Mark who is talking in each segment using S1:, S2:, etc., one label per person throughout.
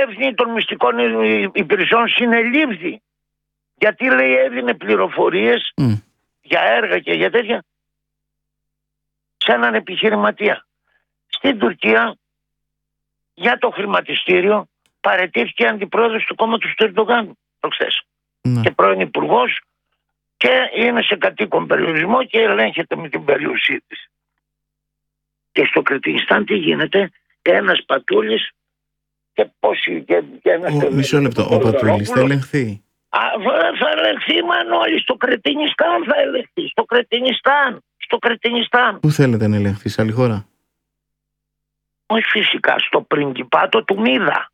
S1: υπεύθυνοι των μυστικών υπηρεσιών συνελήφθη. Γιατί, λέει, έδινε πληροφορίες για έργα και για τέτοια σε έναν επιχειρηματία. Στην Τουρκία, για το χρηματιστήριο, παραιτήθηκε αντιπρόεδρος του κόμματος του Ερντογάν προχθές. Και πρώην υπουργός, και είναι σε κατοίκον περιορισμό και ελέγχεται με την περιουσία της. Και στο Κυρκυζστάν τι γίνεται? Ένας Πατούλης και πόσοι και ένας...
S2: Μισό λεπτό, ο Πατούλης θα ελεγχθεί?
S1: Θα ελεγχθεί, Μανώλη, στο Κυρκυζστάν θα ελεγχθεί. Στο Κυρκυζστάν.
S2: Πού θέλετε να ελεγχθεί, σε άλλη χώρα?
S1: Όχι, φυσικά, στο Πριγκιπάτο του Μίδα.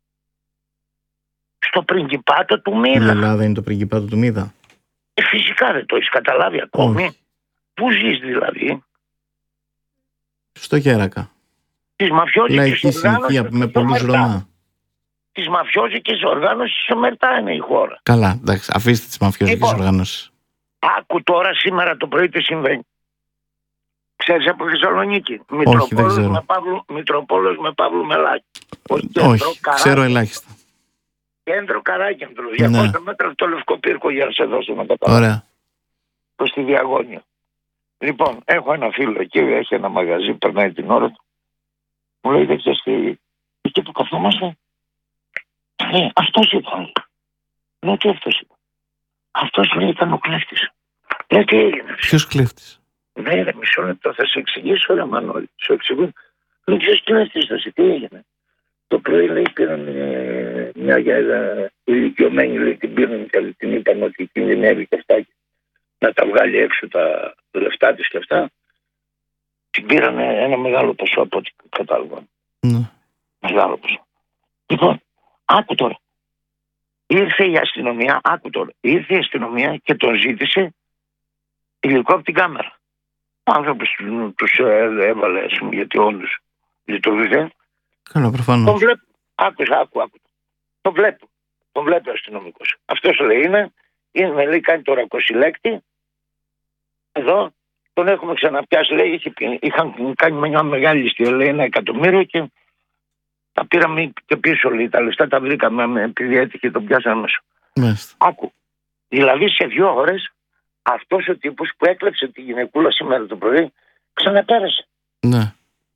S1: Στο Πριγκιπάτο του Μίδα.
S2: Η Ελλάδα είναι το Πριγκιπάτο του Μίδα?
S1: Φυσικά δεν το έχεις καταλάβει ακόμη.
S2: Όχι.
S1: Πού ζεις δηλαδή?
S2: Στο Γέρακα.
S1: Της μαφιόζικης
S2: λαϊκή συνοικία με πολλούς Ρωμά.
S1: Της μαφιόζικης οργάνωσης Ομερτά είναι η χώρα.
S2: Καλά, εντάξει, αφήστε τις μαφιόζικες οργάνωσεις.
S1: Άκου τώρα σήμερα το πρωί τι συμβαίνει. Ξέρεις από Θεσσαλονίκη? Μητροπόλος με Παύλου Μελάκη.
S2: Όχι, ξέρω ελάχιστα.
S1: Κέντρο Καράκεντρο, 200 μέτρα από το Λευκό Πύργο, για να σε δώσω να καταλάβω.
S2: Ωραία.
S1: Προς τη Διαγώνια. Λοιπόν, έχω ένα φίλο εκεί, έχει ένα μαγαζί, περνάει την ώρα του. Μου λέει, δεν ξέρεις τι, εκεί που καθόμαστε? Αυτός ήταν. Λέω, τι αυτός ήταν? Αυτός, λέει, ήταν ο κλέφτης. Λέω, τι έγινε?
S2: Ποιος κλέφτης?
S1: Ναι, ρε, μισό λεπτό, θα σε εξηγήσω, ρε Μανώλη. Σου εξηγούν. Λέω, ποιος κλέφτης θα σε, τι έγινε? Το πρωί, λέει, πήραν μια ηλικιωμένη, λέει, την πήραν και την είπαν ότι κινδυνεύει και αυτά, να τα βγάλει έξω τα λεφτά της και αυτά. Την πήραν ένα μεγάλο ποσό από ό,τι κατάλαβα. Μεγάλο ποσό. Λοιπόν, άκου τώρα. Ήρθε η αστυνομία, ήρθε η αστυνομία και τον ζήτησε υλικό από την κάμερα. Ο άνθρωπος τους έβαλε, ας πούμε, γιατί όντως λειτουργήσε.
S2: Καλά, προφανώς.
S1: Τον βλέπω. Άκου. Τον βλέπω ο αστυνομικός. Αυτός, λέει, είναι, λέει, κάνει τώρα κοσιλέκτη. Εδώ τον έχουμε ξαναπιάσει, λέει, είχαν κάνει μια μεγάλη ληστεία, λέει, 1 εκατομμύριο και τα πήραμε και πίσω, λέει, τα λεφτά τα βρήκαμε επειδή έτυχε, τον πιάσαμε μέσα. Άκου. Δηλαδή σε 2 ώρες αυτός ο τύπος που έκλεψε τη γυναικούλα σήμερα το πρωί ξαναπέρασε.
S2: Ναι.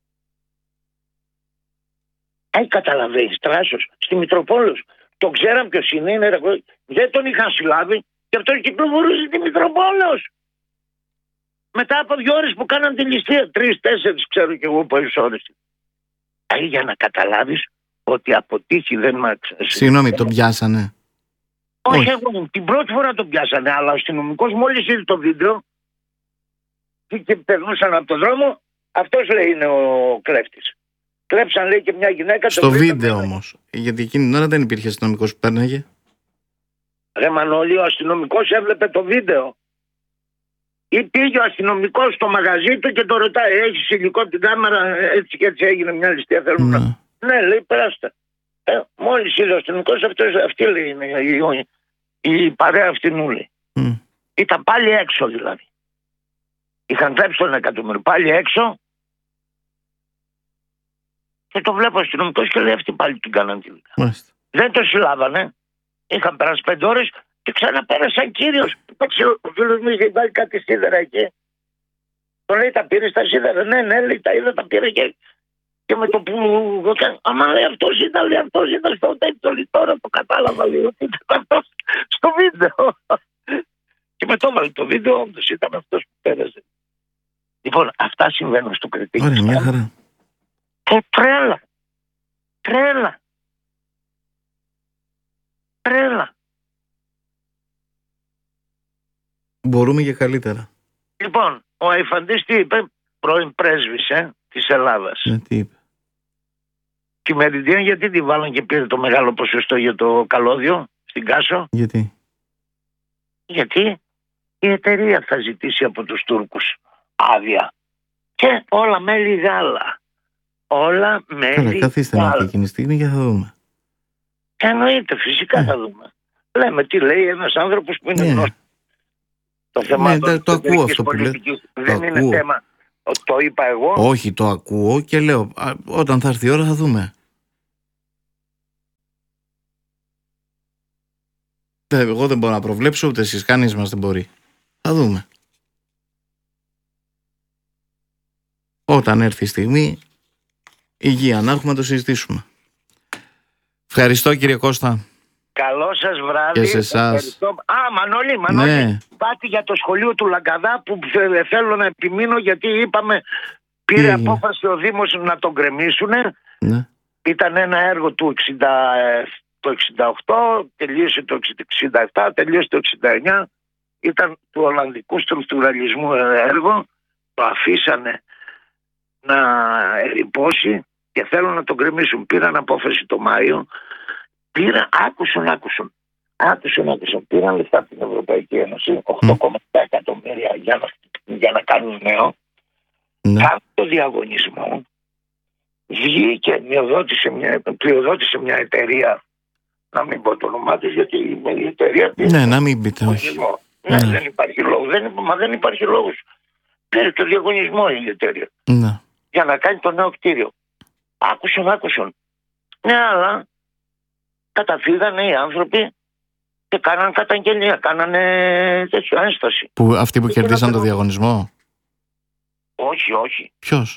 S1: Καταλαβαίνεις, τράσος. Στη Μητροπόλεως. Το ξέραν ποιος είναι, δεν τον είχαν συλλάβει και αυτός κυκλοφορούσε στη Μητροπόλεως. Μετά από 2 ώρες που κάναν τη ληστεία, 3-4 ξέρω κι εγώ πόσες ώρες. Για να καταλάβεις ότι από τύχη δεν μάξε.
S2: Συγγνώμη, τον πιάσανε?
S1: Όχι, εγώ την πρώτη φορά τον πιάσανε, αλλά ο αστυνομικός μόλις είδε το βίντεο και περνούσαν από τον δρόμο, αυτός, λέει, είναι ο κλέφτης. Κλέψαν, λέει, και μια γυναίκα.
S2: Στο βίντεο όμως. Γιατί εκείνη την ώρα δεν υπήρχε αστυνομικός που πέρναγε.
S1: Ρε Μανώλη, ο αστυνομικός έβλεπε το βίντεο. Ή πήγε ο αστυνομικός στο μαγαζί του και το ρωτάει, έχεις υλικό από την κάμερα? Έτσι και έτσι έγινε μια ληστεία. Θέλουν να... Ναι, λέει, περάστε. Μόλις είδε ο αστυνομικός, αυτή, λέει, είναι η παρέα αυτή, νουλή. Ήταν πάλι έξω, δηλαδή. Είχαν κλέψει τον 1 εκατομμύριο, πάλι έξω. Και το βλέπω αστυνομικός και λέει, αυτοί πάλι την κάναν τη δουλειά. Δεν το συλλάβανε. Είχαν περάσει 5 ώρες και ξαναπέρασαν κύριος. Ο φίλος μου είχε βάλει κάτι σίδερα εκεί. Τον λέει, τα πήρες τα σίδερα? Ναι, λέει, τα είδα, τα πήρε και με το που... Άμα, λέει, αυτός ήταν στο τέτοιο, τώρα το κατάλαβα, λέει, ότι ήταν αυτός στο βίντεο. Και με το έβαλε το βίντεο, όντως ήταν αυτός που πέρασε. Λοιπόν, αυτά συμβαίνουν στο Κυρκυζστάν.
S2: Ωραία, μια χαρά.
S1: Και τρέλα.
S2: Μπορούμε και καλύτερα.
S1: Λοιπόν, ο Αϊφαντής τι είπε? Πρώην πρέσβης της Ελλάδας.
S2: Τι είπε?
S1: Τη Μεριντία γιατί τη βάλαν και πήρε το μεγάλο ποσοστό για το καλώδιο στην Κάσο?
S2: Γιατί
S1: η εταιρεία θα ζητήσει από τους Τούρκους άδεια. Και όλα μέλι γάλα. Όλα μέλι γάλα.
S2: Καλά, καθίστε να δείτε εκείνη τη στιγμή και θα δούμε.
S1: Εννοείται, φυσικά θα δούμε. Λέμε τι λέει ένας άνθρωπος που είναι γνώστος. Το θέμα
S2: το ακούω αυτό που λέτε.
S1: Δεν είναι θέμα. Το είπα εγώ.
S2: Όχι, το ακούω και λέω όταν θα έρθει η ώρα θα δούμε. Εγώ δεν μπορώ να προβλέψω, ούτε εσείς, κανείς μας δεν μπορεί. Θα δούμε. Όταν έρθει η στιγμή, υγεία να έχουμε, το συζητήσουμε. Ευχαριστώ, κύριε Κώστα.
S1: Καλό σας βράδυ.
S2: Και σε εσάς.
S1: Μανώλη,
S2: Ναι.
S1: πάτε για το σχολείο του Λαγκαδά που θέλω να επιμείνω, γιατί είπαμε, πήρε απόφαση ο Δήμος να τον γκρεμίσουν.
S2: Ναι.
S1: Ήταν ένα έργο του 68, τελείωσε το 67, τελείωσε το 69. Ήταν του Ολλανδικού στρουκτουραλισμού έργο. Το αφήσανε να ερειπώσει και θέλουν να τον γκρεμίσουν. Πήραν απόφαση το Μάιο. Άκουσαν. Πήραν λεφτά από την Ευρωπαϊκή Ένωση, 8,7 εκατομμύρια για να κάνουν νέο.
S2: Ναι.
S1: Κάνουν το διαγωνισμό. Βγήκε, πλειοδότησε μια εταιρεία, να μην πω το όνομά της, γιατί η εταιρεία...
S2: Ναι, να μην πείτε, όχι.
S1: Ναι, δεν υπάρχει λόγο. Δεν υπάρχει λόγος. Πήρε το διαγωνισμό η εταιρεία.
S2: Ναι.
S1: Για να κάνει το νέο κτίριο. Άκουσαν. Ναι, αλλά καταφύγανε οι άνθρωποι και κάνανε καταγγελία, κάνανε τέτοια ένσταση.
S2: Αυτοί που κερδίσαν το διαγωνισμό.
S1: Όχι.
S2: Ποιος?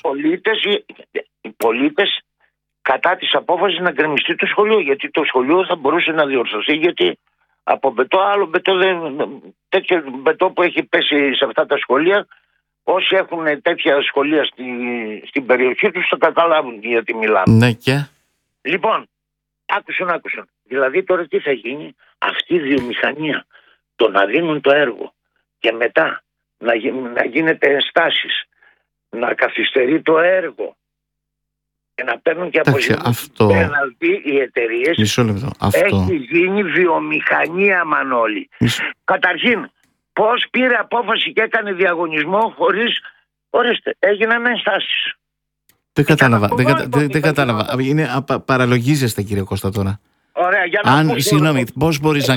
S1: Οι πολίτες κατά της απόφασης να γκρεμιστεί το σχολείο, γιατί το σχολείο θα μπορούσε να διορθωθεί, γιατί από μπετό, άλλο μπετό, τέτοιο μπετό που έχει πέσει σε αυτά τα σχολεία, όσοι έχουν τέτοια σχολεία στην περιοχή τους θα καταλάβουν γιατί μιλάμε.
S2: Ναι, και...
S1: Λοιπόν, άκουσαν. Δηλαδή τώρα τι θα γίνει? Αυτή η βιομηχανία, το να δίνουν το έργο και μετά να γίνεται ενστάσεις, να καθυστερεί το έργο και να παίρνουν και αποζημίωση πέναλτι οι εταιρείες.
S2: Μισό λεπτό.
S1: Έχει γίνει βιομηχανία, Μανώλη. Καταρχήν, πώς πήρε απόφαση και έκανε διαγωνισμό χωρίς... Ορίστε, έγιναν ενστάσεις.
S2: Δεν κατάλαβα. Παραλογίζεστε, κύριε Κώστα, τώρα.
S1: Ωραία, για να
S2: συγγνώμη, πώς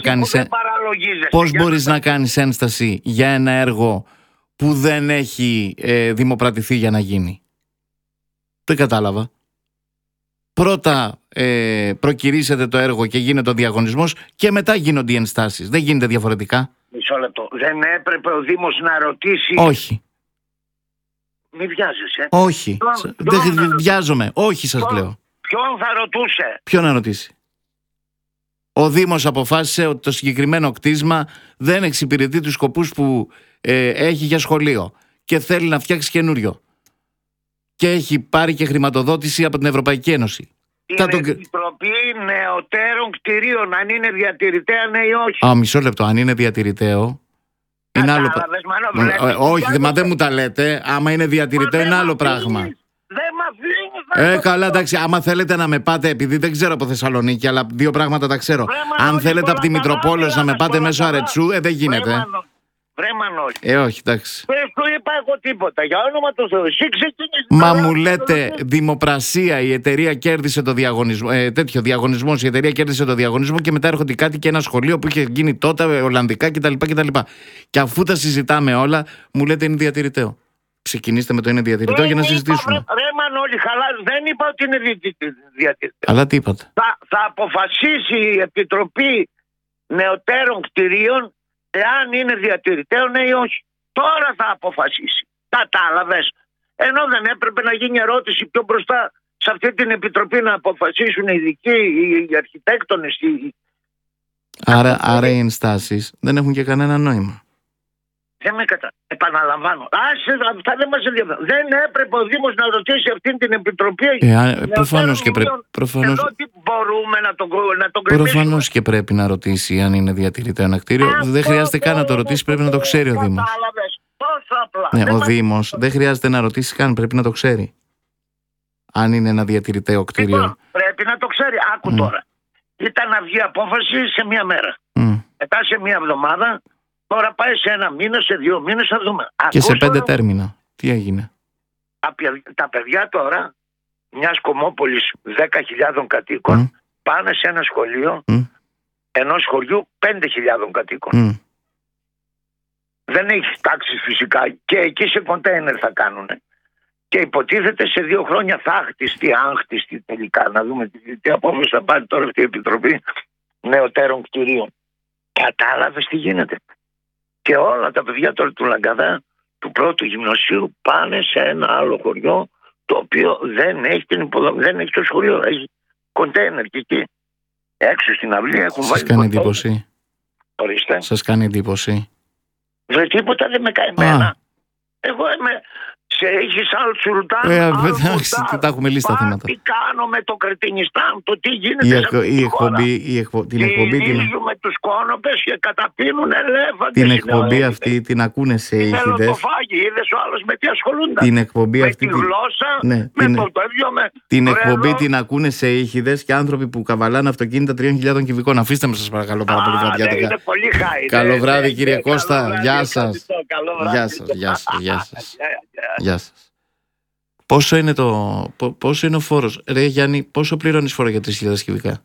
S2: μπορείς να κάνεις ένσταση για ένα έργο που δεν έχει δημοπρατηθεί για να γίνει? Δεν κατάλαβα. Πρώτα προκηρύσσεται το έργο και γίνεται ο διαγωνισμός και μετά γίνονται οι ενστάσεις. Δεν γίνεται διαφορετικά.
S1: Μισό λεπτό. Δεν έπρεπε ο Δήμος να ρωτήσει?
S2: Όχι.
S1: Μη βιάζεσαι.
S2: Όχι. Δεν βιάζομαι. Όχι, σας λέω.
S1: Ποιον θα ρωτούσε?
S2: Ποιον να ρωτήσει? Ο Δήμος αποφάσισε ότι το συγκεκριμένο κτίσμα δεν εξυπηρετεί τους σκοπούς που έχει για σχολείο και θέλει να φτιάξει καινούριο. Και έχει πάρει και χρηματοδότηση από την Ευρωπαϊκή Ένωση.
S1: Την Επιτροπή Νεωτέρων Κτηρίων, αν είναι διατηρητέα, ναι ή όχι?
S2: Μισό λεπτό, αν είναι διατηρηταίο... Είναι άλλο πράγμα. Όχι, μα δεν μου τα λέτε. Άμα είναι διατηρηταίο, είναι άλλο πράγμα.
S1: Δεν μ' αφήνεις.
S2: Καλά, εντάξει. Άμα θέλετε να με πάτε, επειδή δεν ξέρω από Θεσσαλονίκη, αλλά δύο πράγματα τα ξέρω. Αν θέλετε από τη Μητροπόλεως να με πάτε μέσω Αρετσού, δεν γίνεται.
S1: Βρε Μανώλη.
S2: Όχι, εντάξει.
S1: Δεν σου είπα εγώ τίποτα. Για όνομα του Θεού. Εσύ ξεκίνησες.
S2: Μα μου λέτε δημοπρασία, η εταιρεία κέρδισε το διαγωνισμό. Τέτοιο διαγωνισμό, η εταιρεία κέρδισε το διαγωνισμό και μετά έρχονται κάτι και ένα σχολείο που είχε γίνει τότε Ολλανδικά κτλ. Και αφού τα συζητάμε όλα, μου λέτε είναι διατηρηταίο. Ξεκινήστε με το είναι διατηρηταίο για να συζητήσουμε.
S1: Ρε Μανώλη, δεν είπα ότι είναι διατηρηταίο.
S2: Αλλά τι είπατε?
S1: Θα αποφασίσει η Επιτροπή Νεωτέρων Κτηρίων εάν είναι διατηρηταίο, ναι ή όχι. Τώρα θα αποφασίσει. Κατάλαβες? Ενώ δεν έπρεπε να γίνει ερώτηση πιο μπροστά σε αυτή την επιτροπή να αποφασίσουν οι ειδικοί, οι αρχιτέκτονες.
S2: Άρα οι ενστάσεις δεν έχουν και κανένα νόημα.
S1: Δεν με επαναλαμβάνω. Αυτά δεν μας ενδιαφέρουν. Δεν έπρεπε ο Δήμος να ρωτήσει αυτή την επιτροπή.
S2: Προφανώς και πρέπει.
S1: Μπορούμε να τον κρεμίσουμε.
S2: Προφανώς και πρέπει να ρωτήσει αν είναι διατηρηταίο ένα κτίριο. Δεν χρειάζεται καν να το ρωτήσει, πρέπει να το ξέρει ο Δήμος. Ναι, ο Δήμος δεν χρειάζεται να ρωτήσει καν, πρέπει να το ξέρει. Αν είναι ένα διατηρηταίο κτίριο.
S1: Πρέπει να το ξέρει. Άκου τώρα. Ήταν να βγει απόφαση σε μία μέρα. Μετά σε μία εβδομάδα. Τώρα πάει σε ένα μήνα, σε 2 μήνες, θα δούμε.
S2: Και σε 5 τέρμινα. Τι έγινε?
S1: Τα παιδιά τώρα μιας Κομμόπολης 10.000 κατοίκων πάνε σε ένα σχολείο ενός σχολείου 5.000 κατοίκων. Δεν έχει τάξεις φυσικά και εκεί σε κοντέινερ θα κάνουν. Και υποτίθεται σε 2 χρόνια θα χτιστεί, αν χτιστεί τελικά. Να δούμε τι απόφαση θα πάρει τώρα αυτή η Επιτροπή Νεωτέρων Κτηρίων. Κατάλαβες τι γίνεται? Και όλα τα παιδιά τώρα του Λαγκαδά, του πρώτου γυμνασίου, πάνε σε ένα άλλο χωριό, το οποίο δεν έχει δεν έχει το σχολείο, έχει κοντέινερ και εκεί έξω στην αυλή έχουν βάλει.
S2: Σας κάνει εντύπωση?
S1: Ορίστε.
S2: Σας κάνει εντύπωση?
S1: Δεν τίποτα δεν με κάνει εμένα. Εγώ είμαι σε έχεις άλλο Σουλτάν,
S2: εντάξει, τα έχουμε λύσει τα θέματα.
S1: Τι κάνω με το Κρετινιστάν, το τι γίνεται
S2: την εκπομπή
S1: με τους κόνοπες και καταπίνουν ελέφαντες.
S2: Την εκπομπή αυτή την ακούνε σε ήχηδες.
S1: Είδες ο άλλος με τι ασχολούνται.
S2: Την εκπομπή
S1: με
S2: αυτή
S1: τη γλώσσα,
S2: ναι, την εκπομπή την ακούνε σε ήχηδες και άνθρωποι που καβαλάνε αυτοκίνητα 3.000 κυβικών. Αφήστε με σας παρακαλώ πάρα πολύ βραδιάτικα. Καλό βράδυ κύριε Κώστα. Γεια σας. Γεια σας. Πόσο είναι ο φόρος? Ρε Γιάννη, πόσο πληρώνεις φόρο για 3.000 κυβικά?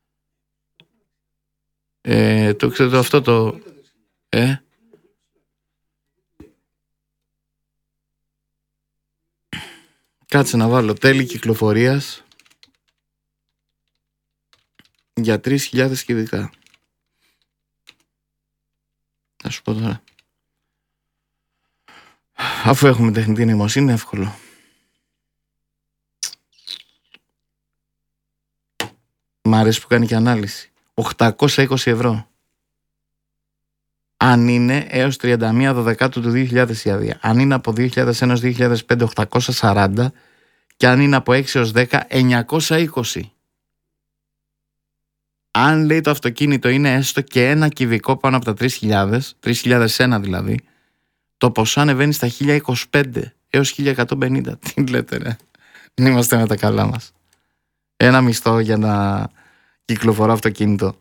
S2: Το ξέρω αυτό το... Κάτσε να βάλω τέλη κυκλοφορίας για 3.000 κυβικά. Θα σου πω τώρα. Αφού έχουμε τεχνητή νοημοσύνη είναι εύκολο. Μ' αρέσει που κάνει και ανάλυση. 820 ευρώ. Αν είναι έως 31 Δεκάτου του 2000 η άδεια. Αν είναι από 2001 έως 2005 840 και αν είναι από 6 έως 10 920. Αν λέει το αυτοκίνητο είναι έστω και ένα κυβικό πάνω από τα 3.000, 3.001 δηλαδή, το ποσό ανεβαίνει στα 1025 έως 1150. Τι λέτε ρε? Είμαστε με τα καλά μας. Ένα μισθό για να κυκλοφορώ αυτοκίνητο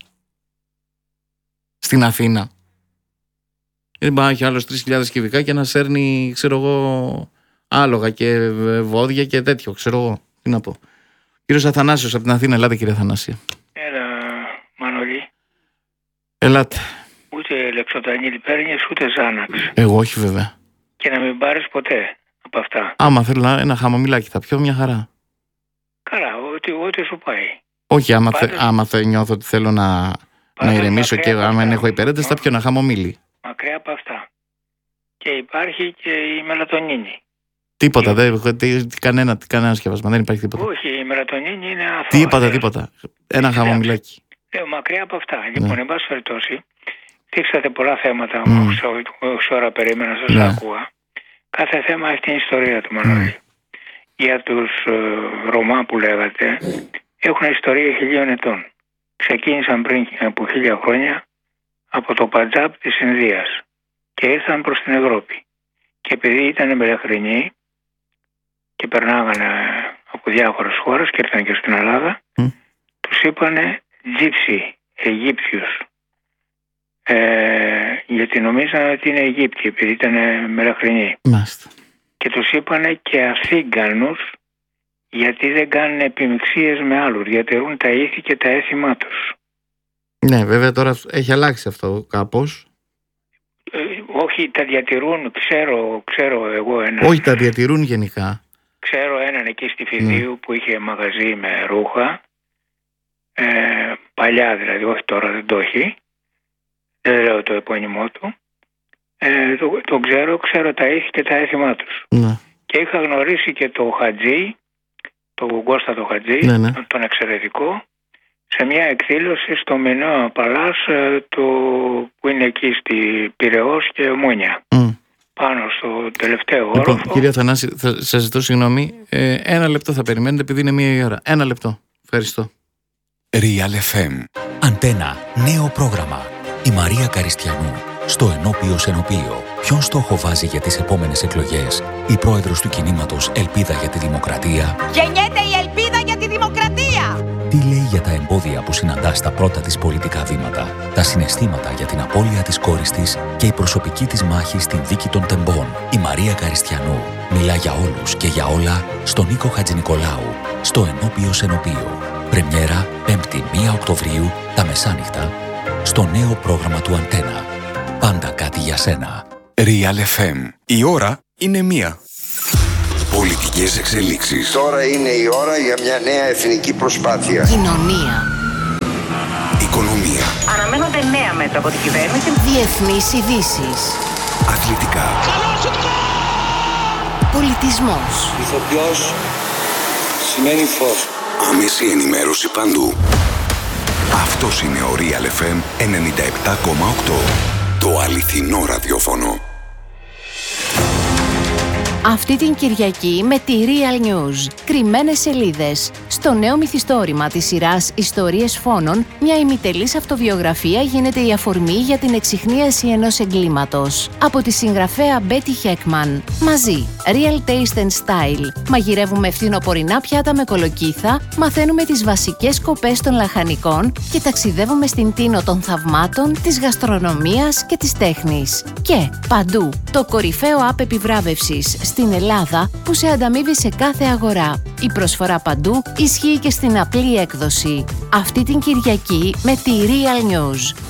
S2: στην Αθήνα. Δεν πάει έχει άλλος 3.000 κυβικά και να σέρνει, ξέρω εγώ, άλογα και βόδια και τέτοιο, ξέρω εγώ. Τι να πω. Κύριος Αθανάσιος από την Αθήνα. Ελάτε κύριε Αθανάση.
S3: Έλα Μανώλη.
S2: Ελάτε.
S3: Ούτε λεξοτανίλη παίρνεις ούτε Ζάναξ.
S2: Εγώ όχι βέβαια.
S3: Και να μην πάρεις ποτέ από αυτά.
S2: Άμα θέλω ένα χαμομηλάκι θα πιω μια χαρά.
S3: Καλά, ό,τι σου πάει.
S2: Όχι, άμα νιώθω ότι θέλω να ηρεμήσω και άμα έχω υπερέντες θα πιω ένα χαμομήλι.
S3: Μακριά από αυτά. Και υπάρχει και η μελατονίνη.
S2: Τίποτα, κανένα σκευασμα, δεν υπάρχει τίποτα.
S3: Όχι, η μελατονίνη είναι αθώα.
S2: Τίποτα. Ένα χαμομηλάκι.
S3: Μακριά από αυτά. Λοιπόν, εν πάση περιπτώσει, δείξατε πολλά θέματα. Όση ώρα περίμενα σας ακούω. Κάθε θέμα έχει την ιστορία του, Μανώλη. Για τους Ρωμά που λέγατε, έχουν ιστορία 1.000 ετών. Ξεκίνησαν πριν από 1.000 χρόνια από το Παντζάμπ της Ινδίας και ήρθαν προς την Ευρώπη. Και επειδή ήταν μελαχρινοί και περνάγανε από διάφορες χώρες και ήρθαν και στην Ελλάδα, τους είπανε Τζίψι, Αιγύπτιους. Γιατί νομίζανε ότι είναι Αιγύπτιοι επειδή ήταν μελαχρινοί. Και τους είπανε και Αθήγανους γιατί δεν κάνουν επιμιξίες με άλλους, διατηρούν τα ήθη και τα έθιμά τους.
S2: Ναι, βέβαια τώρα έχει αλλάξει αυτό κάπως.
S3: Όχι, τα διατηρούν, ξέρω εγώ έναν.
S2: Όχι, τα διατηρούν γενικά.
S3: Ξέρω έναν εκεί στη Φιδίου που είχε μαγαζί με ρούχα. Παλιά δηλαδή, όχι τώρα δεν το έχει. Δεν λέω το επώνυμό του. Το ξέρω τα ήθη και τα έθιμά τους.
S2: Ναι.
S3: Και είχα γνωρίσει και το Χατζή, τον Κώστα το Χατζή, τον εξαιρετικό, σε μια εκδήλωση στο Μινό Παλάς που είναι εκεί στη Πειραιώς και Ομόνια. Πάνω στο τελευταίο όροφο.
S2: Λοιπόν, κύριε Αθανάση, σας ζητώ συγγνώμη. Ένα λεπτό θα περιμένετε επειδή είναι 1 η ώρα. Ένα λεπτό. Ευχαριστώ.
S4: Real FM. Αντένα. Νέο πρόγραμμα. Η Μαρία Καριστιανού. Στο ενώπιο σενοπείο. Ποιον στόχο βάζει για τις επόμενες εκλογές η πρόεδρος του κινήματος Ελπίδα για τη Δημοκρατία?
S5: Γεννιέται η ελπίδα για τη δημοκρατία!
S4: Τι λέει για τα εμπόδια που συναντά στα πρώτα της πολιτικά βήματα, τα συναισθήματα για την απώλεια της κόρης της και η προσωπική της μάχη στην δίκη των τεμπών? Η Μαρία Καριστιανού μιλά για όλους και για όλα στον Νίκο Χατζηνικολάου, στο ενώπιο σενοπείο. Πρεμιέρα 5η 1 Οκτωβρίου τα μεσάνυχτα στο νέο πρόγραμμα του Αντένα. Πάντα κάτι για σένα.
S6: Real FM. Η ώρα είναι 1. Πολιτικές εξελίξεις.
S7: Τώρα είναι η ώρα για μια νέα εθνική προσπάθεια.
S5: Κοινωνία.
S6: Οικονομία.
S5: Αναμένονται
S7: λαμβάνονται νέα μέτρα από την κυβέρνηση.
S5: Διεθνείς ειδήσεις.
S6: Αθλητικά.
S5: Πολιτισμός.
S8: Ηθοποιός σημαίνει φως.
S6: Άμεση ενημέρωση παντού. Αυτός είναι ο Real FM 97,8. Το αληθινό ραδιόφωνο.
S5: Αυτή την Κυριακή με τη Real News. Κρυμμένες σελίδες. Στο νέο μυθιστόρημα της σειράς «Ιστορίες Φόνων», μια ημιτελής αυτοβιογραφία γίνεται η αφορμή για την εξιχνίαση ενός εγκλήματος. Από τη συγγραφέα Betty Heckman. Μαζί, Real Taste and Style. Μαγειρεύουμε φθινοπορεινά πιάτα με κολοκύθα, μαθαίνουμε τις βασικές σκοπές των λαχανικών και ταξιδεύουμε στην τίνο των θαυμάτων, της γαστρονομίας και της τέχνης. Και παντού, το κορυφαίο app επιβράβευσης στην Ελλάδα που σε ανταμείβει σε κάθε αγορά. Η προσφορά παντού ισχύει και στην απλή έκδοση. Αυτή την Κυριακή με τη Real News.